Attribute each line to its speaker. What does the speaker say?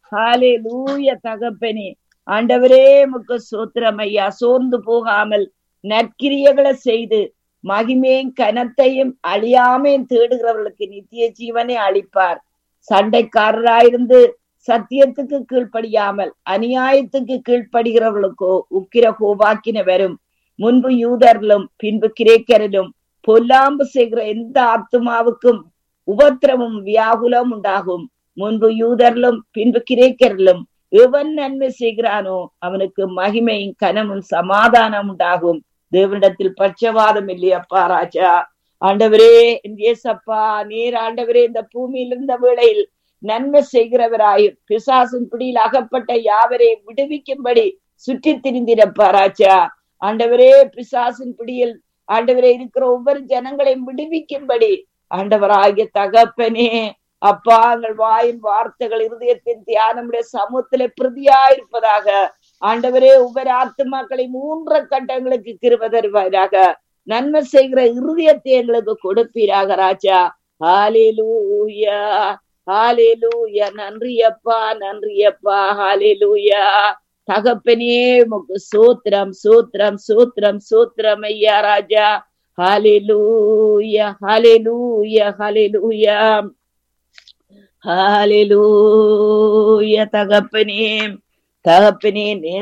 Speaker 1: ஹalleluya தகப்பனே. ஆண்டவரே உமக்கு ஸ்தோத்திரம் ஐயா. சோர்ந்து போகாமல் நற்கிரியைகளை செய்து மகிமையும் கனத்தையும் அழியாமையும் தேடுகிறவர்களுக்கு நித்திய ஜீவனை அளிப்பார். சண்டைக்காரராயிருந்து சத்தியத்துக்கு கீழ்ப்படியாமல் அநியாயத்துக்கு கீழ்ப்படுகிறவர்களுக்கோ உக்கிர கோபாக்கின வரும். முன்பு யூதரிலும் பின்பு கிரேக்கரிலும் பொல்லாம்பு செய்கிற எந்த ஆத்துமாவுக்கும் உபத்திரமும் வியாகுலம் உண்டாகும். முன்பு யூதரிலும் பின்பு கிரேக்கரிலும் எவன் நன்மை செய்கிறானோ அவனுக்கு மகிமையும் கனமும் சமாதானம் உண்டாகும். தேவனிடத்தில் பட்சவாதம் இல்லையப்பா ராஜா. ஆண்டவரே ஏசப்பா, நீர் ஆண்டவரே இந்த பூமியில் இருந்த வேளையில் நன்மை செய்கிறவராயும் பிசாசின் பிடியில் அகப்பட்ட யாவரை விடுவிக்கும்படி சுற்றி திரிந்திரப்பா ராஜா. ஆண்டவரே பிசாசின் பிடியில் ஆண்டவரே இருக்கிற ஒவ்வொரு ஜனங்களையும் விடுவிக்கும்படி ஆண்டவராகிய தகப்பனே அப்பா, எங்கள் வாயின் வார்த்தைகள் இருதயத்தின் தியானமுடைய சமூகத்திலே பிரதியாயிருப்பதாக. ஆண்டவரே ஒவ்வொரு ஆத்துமாக்களை 3 கட்டங்களுக்கு கிருபை தருவாராக. நன்மை செய்கிற இருதயத்தை எங்களுக்கு கொடுப்பீராக ராஜா. ஹalleluya ஹalleluya. நன்றி அப்பா, நன்றி அப்பா. ஹalleluya தகப்பனே உமக்கு சோத்திரம் சோத்திரம் சோத்திரம் சோத்திரம் ஐயா ராஜா. ஹalleluya ஹalleluya ஹalleluya ஹalleluya தகப்பனே தகப்பனே.